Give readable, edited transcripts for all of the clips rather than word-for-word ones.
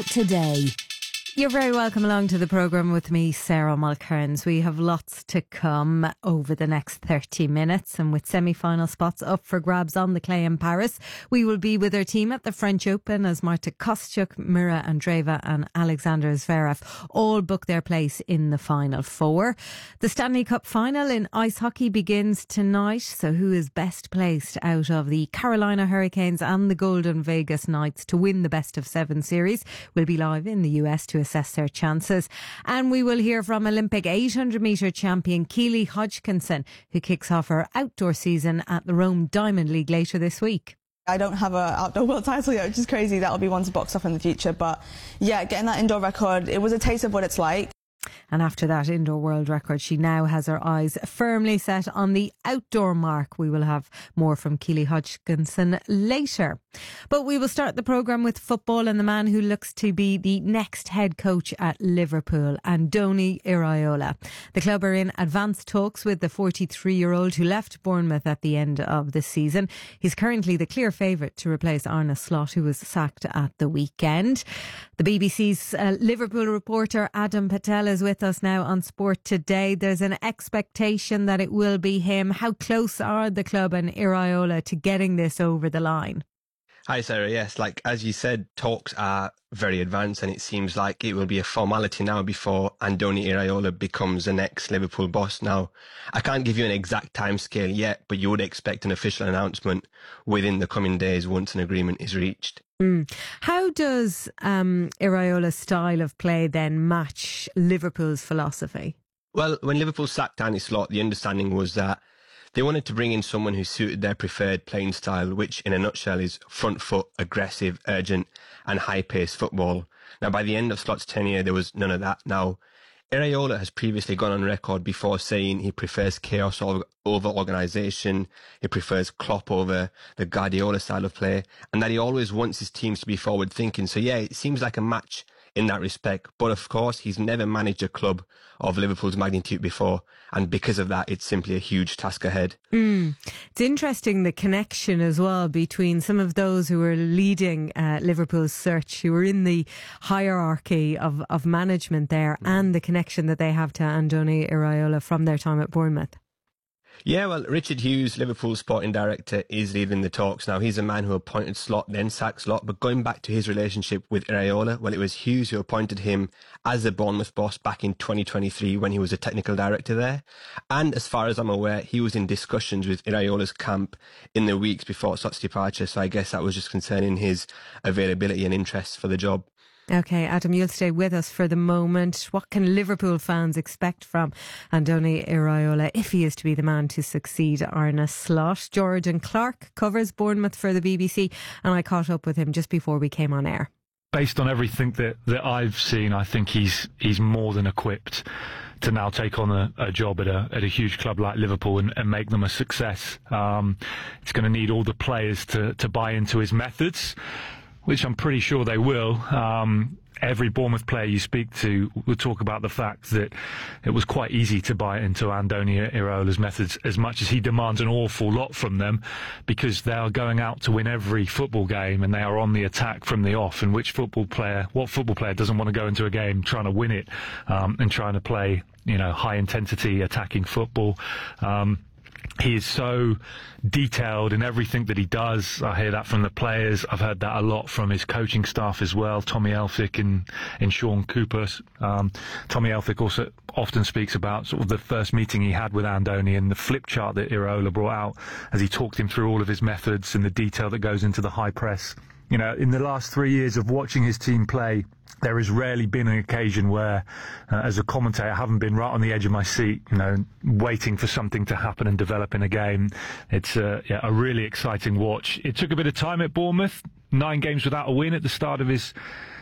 Sport Today. You're very welcome along to the programme with me, Sarah Mulcairns. We have lots to come over the next 30 minutes, and with semi-final spots up for grabs on the clay in Paris, we will be with our team at the French Open as Marta Kostyuk, Mira Andreeva and Alexander Zverev all book their place in the final four. The Stanley Cup final in ice hockey begins tonight, so who is best placed out of the Carolina Hurricanes and the Golden Vegas Knights to win the best of seven series? We'll be live in the US to assess their chances. And we will hear from Olympic 800 metre champion Keely Hodgkinson, who kicks off her outdoor season at the Rome Diamond League later this week. I don't have an outdoor world title yet, which is crazy. That'll be one to box off in the future. But yeah, getting that indoor record, it was a taste of what it's like. And after that indoor world record, she now has her eyes firmly set on the outdoor mark. We will have more from Keely Hodgkinson later. But we will start the programme with football and the man who looks to be the next head coach at Liverpool, Andoni Iraola. The club are in advanced talks with the 43-year-old who left Bournemouth at the end of the season. He's currently the clear favourite to replace Arne Slot, who was sacked at the weekend. The BBC's Liverpool reporter Adam Patel is with us now on Sport Today. There's an expectation that it will be him. How close are the club and Iraola to getting this over the line? Hi Sarah, yes, as you said, talks are very advanced and it seems like it will be a formality now before Andoni Iraola becomes the next Liverpool boss. Now, I can't give you an exact timescale yet, but you would expect an official announcement within the coming days once an agreement is reached. How does Iraola's style of play then match Liverpool's philosophy? Well, when Liverpool sacked Arne Slot, the understanding was that they wanted to bring in someone who suited their preferred playing style, which in a nutshell is front foot, aggressive, urgent and high-paced football. Now, by the end of Slot's tenure, there was none of that. Now, Iraola has previously gone on record before saying he prefers chaos over organisation, he prefers Klopp over the Guardiola style of play, and that he always wants his teams to be forward-thinking. So yeah, it seems like a match in that respect. But of course, he's never managed a club of Liverpool's magnitude before. And because of that, it's simply a huge task ahead. It's interesting, the connection as well between some of those who are leading Liverpool's search, who are in the hierarchy of management there, and the connection that they have to Andoni Iraola from their time at Bournemouth. Yeah, well, Richard Hughes, Liverpool's sporting director, is leading the talks. Now, he's a man who appointed Slot, then sacked Slot, but going back to his relationship with Iraola, well, it was Hughes who appointed him as the Bournemouth boss back in 2023 when he was a technical director there. And as far as I'm aware, he was in discussions with Iraola's camp in the weeks before Slot's departure, so I guess that was just concerning his availability and interest for the job. OK, Adam, you'll stay with us for the moment. What can Liverpool fans expect from Andoni Iraola if he is to be the man to succeed Arne Slot? Jordan Clark covers Bournemouth for the BBC, and I caught up with him just before we came on air. Based on everything that I've seen, I think he's more than equipped to now take on a job at a huge club like Liverpool and make them a success. It's going to need all the players to buy into his methods, which I'm pretty sure they will. Every Bournemouth player you speak to will talk about the fact that it was quite easy to buy into Andoni Iraola's methods, as much as he demands an awful lot from them, because they are going out to win every football game and they are on the attack from the off. And what football player doesn't want to go into a game trying to win it and trying to play, high intensity attacking football? He is so detailed in everything that he does. I hear that from the players. I've heard that a lot from his coaching staff as well, Tommy Elphick and Sean Cooper. Tommy Elphick also often speaks about sort of the first meeting he had with Andoni and the flip chart that Iraola brought out as he talked him through all of his methods and the detail that goes into the high press. In the last 3 years of watching his team play, there has rarely been an occasion where, as a commentator, I haven't been right on the edge of my seat, waiting for something to happen and develop in a game. It's a really exciting watch. It took a bit of time at Bournemouth, 9 games without a win at the start of his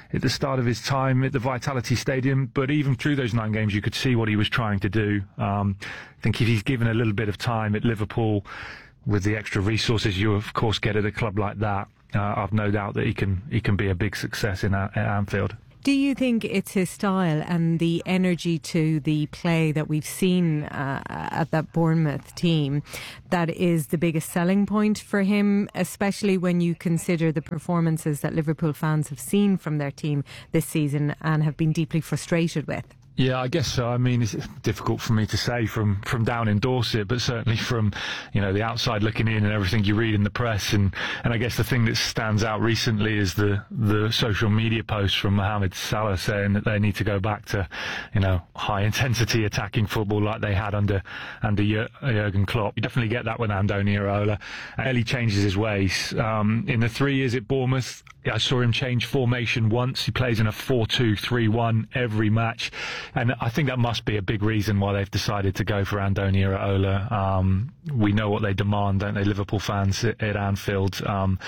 time at the Vitality Stadium, but even through those 9 games, you could see what he was trying to do. I think if he's given a little bit of time at Liverpool, with the extra resources you of course get at a club like that, I've no doubt that he can be a big success at Anfield. Do you think it's his style and the energy to the play that we've seen at that Bournemouth team that is the biggest selling point for him, especially when you consider the performances that Liverpool fans have seen from their team this season and have been deeply frustrated with? Yeah, I guess so. I mean, it's difficult for me to say from down in Dorset, but certainly from, the outside looking in and everything you read in the press. And I guess the thing that stands out recently is the social media post from Mohamed Salah saying that they need to go back to, high intensity attacking football like they had under Jurgen Klopp. You definitely get that with Andoni Iraola. And he changes his ways. In the 3 years at Bournemouth, I saw him change formation once. He plays in a 4-2-3-1 every match. And I think that must be a big reason why they've decided to go for Andoni Iraola. We know what they demand, don't they, Liverpool fans at Anfield?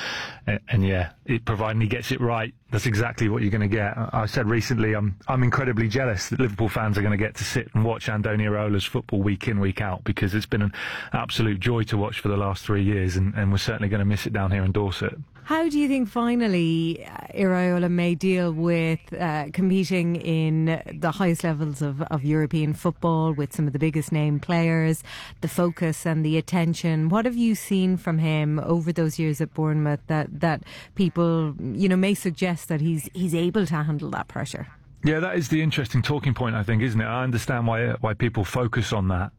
Providing he gets it right, that's exactly what you're going to get. I said recently, I'm incredibly jealous that Liverpool fans are going to get to sit and watch Andoni Iraola's football week in, week out, because it's been an absolute joy to watch for the last 3 years, and we're certainly going to miss it down here in Dorset. How do you think finally Iraola may deal with competing in the highest levels of European football with some of the biggest name players, the focus and the attention? What have you seen from him over those years at Bournemouth that people may suggest that he's able to handle that pressure? Yeah, that is the interesting talking point, I think, isn't it? I understand why people focus on that.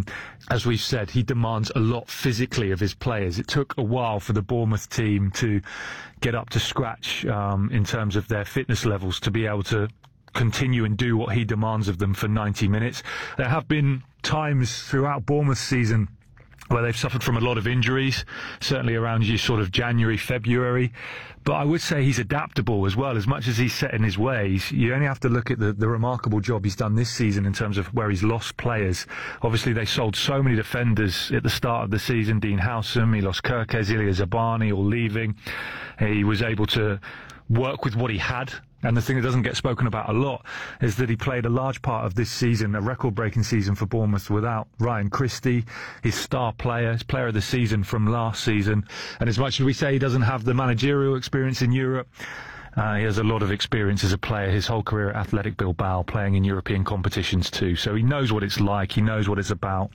As we've said, he demands a lot physically of his players. It took a while for the Bournemouth team to get up to scratch in terms of their fitness levels to be able to continue and do what he demands of them for 90 minutes. There have been times throughout Bournemouth's season where they've suffered from a lot of injuries, certainly around your sort of January, February. But I would say he's adaptable as well. As much as he's set in his ways, you only have to look at the remarkable job he's done this season in terms of where he's lost players. Obviously, they sold so many defenders at the start of the season. Dean Howsam, he lost Kerkez, Ilya Zabani, all leaving. He was able to work with what he had. And the thing that doesn't get spoken about a lot is that he played a large part of this season, a record-breaking season for Bournemouth, without Ryan Christie, his star player, his player of the season from last season. And as much as we say he doesn't have the managerial experience in Europe, he has a lot of experience as a player, his whole career at Athletic Bilbao, playing in European competitions too. So he knows what it's like, he knows what it's about,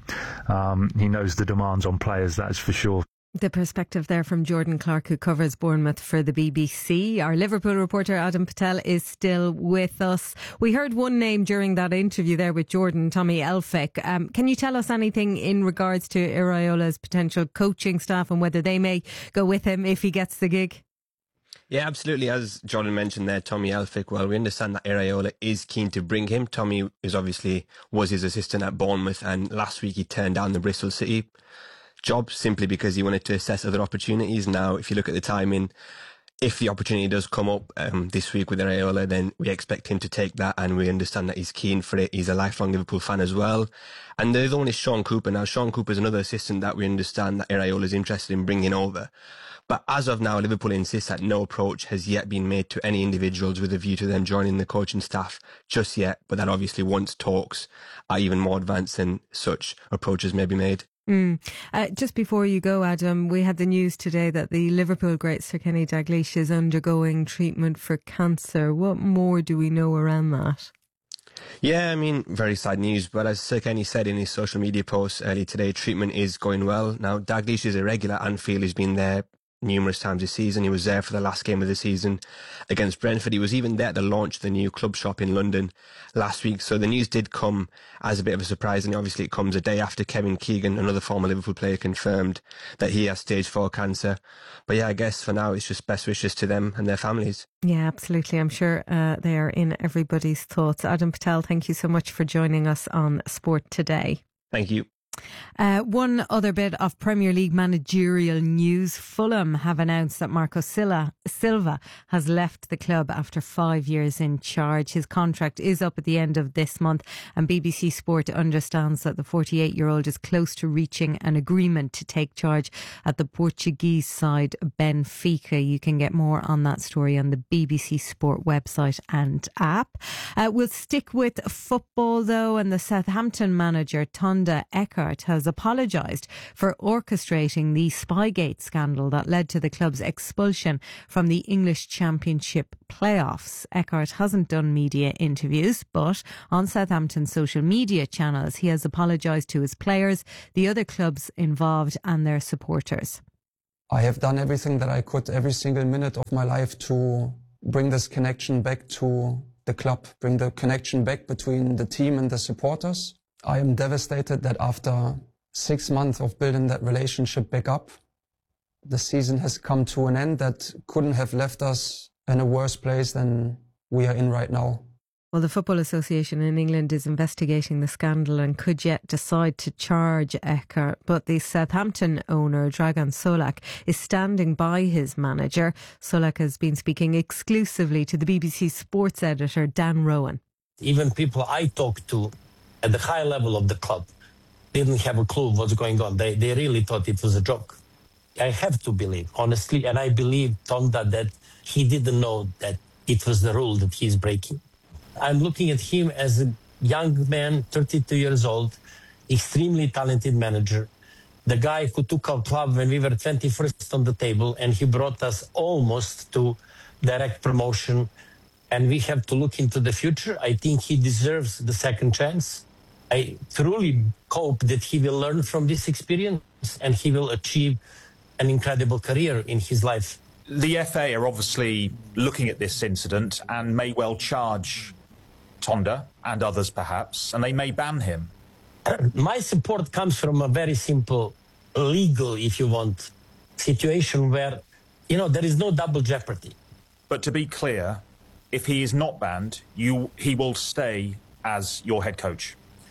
he knows the demands on players, that is for sure. The perspective there from Jordan Clark, who covers Bournemouth for the BBC. Our Liverpool reporter Adam Patel is still with us. We heard one name during that interview there with Jordan, Tommy Elphick. Can you tell us anything in regards to Iraola's potential coaching staff and whether they may go with him if he gets the gig? Yeah, absolutely. As Jordan mentioned there, Tommy Elphick, well, we understand that Iraola is keen to bring him. Tommy was his assistant at Bournemouth, and last week he turned down the Bristol City job simply because he wanted to assess other opportunities. Now, if you look at the timing, if the opportunity does come up this week with Iraola, then we expect him to take that, and we understand that he's keen for it. He's a lifelong Liverpool fan as well. And the other one is Sean Cooper. Now, Sean Cooper is another assistant that we understand that Iraola is interested in bringing over. But as of now, Liverpool insists that no approach has yet been made to any individuals with a view to them joining the coaching staff just yet, but that obviously once talks are even more advanced than such approaches may be made. Just before you go, Adam, we had the news today that the Liverpool great Sir Kenny Dalglish is undergoing treatment for cancer. What more do we know around that? Yeah, I mean, very sad news, but as Sir Kenny said in his social media post earlier today, treatment is going well. Now, Dalglish is a regular at Anfield. He's been there numerous times this season. He was there for the last game of the season against Brentford. He was even there at the launch of the new club shop in London last week. So the news did come as a bit of a surprise, and obviously it comes a day after Kevin Keegan, another former Liverpool player, confirmed that he has stage 4 cancer. But yeah, I guess for now it's just best wishes to them and their families. Yeah, absolutely. I'm sure they are in everybody's thoughts. Adam Patel, thank you so much for joining us on Sport Today. Thank you. One other bit of Premier League managerial news. Fulham have announced that Marco Silva has left the club after 5 years in charge. His contract is up at the end of this month, and BBC Sport understands that the 48-year-old is close to reaching an agreement to take charge at the Portuguese side Benfica. You can get more on that story on the BBC Sport website and app. We'll stick with football though, and the Southampton manager Tonda Eka Eckhart has apologised for orchestrating the Spygate scandal that led to the club's expulsion from the English Championship playoffs. Eckhart hasn't done media interviews, but on Southampton's social media channels he has apologised to his players, the other clubs involved and their supporters. I have done everything that I could every single minute of my life to bring this connection back to the club, bring the connection back between the team and the supporters. I am devastated that after 6 months of building that relationship back up, the season has come to an end that couldn't have left us in a worse place than we are in right now. Well, the Football Association in England is investigating the scandal and could yet decide to charge Eckhart. But the Southampton owner, Dragan Solak, is standing by his manager. Solak has been speaking exclusively to the BBC sports editor, Dan Rowan. Even people I talked to at the high level of the club didn't have a clue what's going on. They really thought it was a joke. I have to believe, honestly, and I believe Tonda that he didn't know that it was the rule that he's breaking. I'm looking at him as a young man, 32 years old, extremely talented manager, the guy who took our club when we were 21st on the table, and he brought us almost to direct promotion. And we have to look into the future. I think he deserves the second chance. I truly hope that he will learn from this experience and he will achieve an incredible career in his life. The FA are obviously looking at this incident and may well charge Tonda and others perhaps, and they may ban him. My support comes from a very simple legal, if you want, situation where, there is no double jeopardy. But to be clear, if he is not banned, he will stay as your head coach.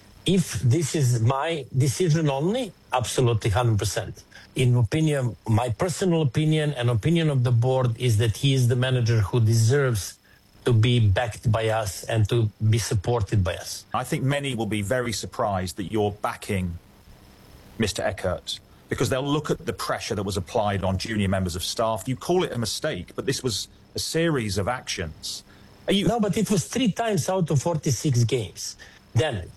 If this is my decision only, absolutely 100%. In opinion, my personal opinion and opinion of the board is that he is the manager who deserves to be backed by us and to be supported by us. I think many will be very surprised that you're backing Mr. Eckhart, because they'll look at the pressure that was applied on junior members of staff. You call it a mistake, but this was a series of actions. No, but it was 3 times out of 46 games. Then,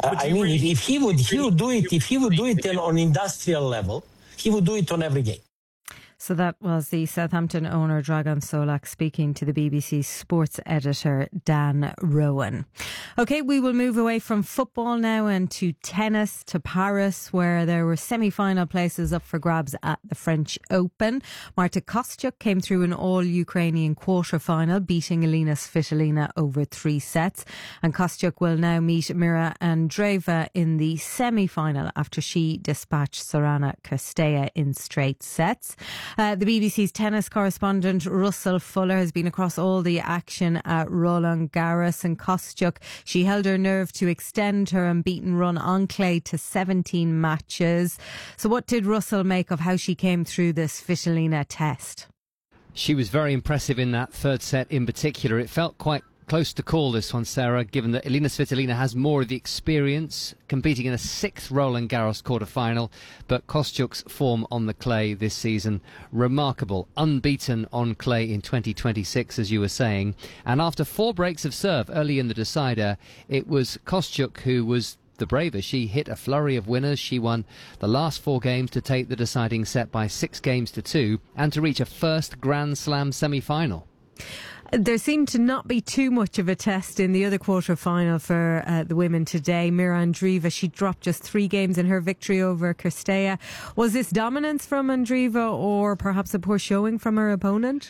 if he would do it on industrial level, he would do it on every game. So that was the Southampton owner, Dragan Solak, speaking to the BBC sports editor, Dan Rowan. OK, we will move away from football now and to tennis, to Paris, where there were semi-final places up for grabs at the French Open. Marta Kostyuk came through an all-Ukrainian quarter-final, beating Elina Svitolina over 3 sets. And Kostyuk will now meet Mira Andreeva in the semi-final after she dispatched Sorana Cirstea in straight sets. The BBC's tennis correspondent Russell Fuller has been across all the action at Roland Garros, and Kostyuk, she held her nerve to extend her unbeaten run on clay to 17 matches. So what did Russell make of how she came through this Svitolina test? She was very impressive in that third set in particular. It felt quite close to call, this one, Sarah, given that Elina Svitolina has more of the experience, competing in a 6th Roland Garros quarter-final. But Kostyuk's form on the clay this season, remarkable. Unbeaten on clay in 2026, as you were saying. And after 4 breaks of serve early in the decider, it was Kostyuk who was the braver. She hit a flurry of winners. She won the last 4 games to take the deciding set by 6 games to 2 and to reach a first Grand Slam semi-final. There seemed to not be too much of a test in the other quarter-final for the women today. Mira Andreeva, she dropped just 3 games in her victory over Cirstea. Was this dominance from Andreeva or perhaps a poor showing from her opponent?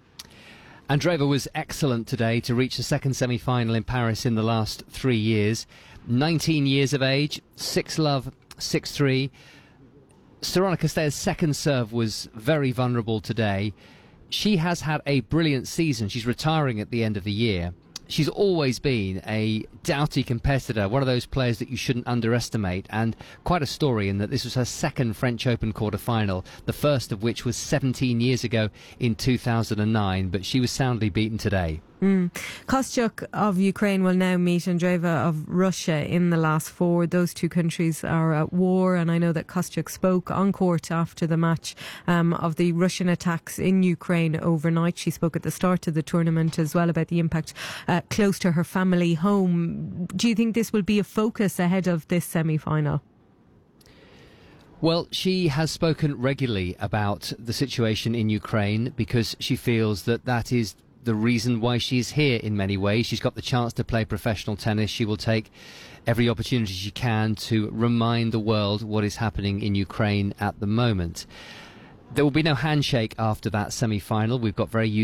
Andreeva was excellent today to reach the second semi-final in Paris in the last 3 years. 19 years of age, 6-love, 6-3. Sorana Cirstea's second serve was very vulnerable today. She has had a brilliant season. She's retiring at the end of the year. She's always been a doughty competitor, one of those players that you shouldn't underestimate, and quite a story in that this was her second French Open quarter-final, the first of which was 17 years ago in 2009, but she was soundly beaten today. Kostyuk of Ukraine will now meet Andreeva of Russia in the last 4. Those 2 countries are at war, and I know that Kostyuk spoke on court after the match of the Russian attacks in Ukraine overnight. She spoke at the start of the tournament as well about the impact close to her family home. Do you think this will be a focus ahead of this semi-final? Well, she has spoken regularly about the situation in Ukraine because she feels that that is the reason why she's here in many ways. She's got the chance to play professional tennis. She will take every opportunity she can to remind the world what is happening in Ukraine at the moment. There will be no handshake after that semi-final. We've got very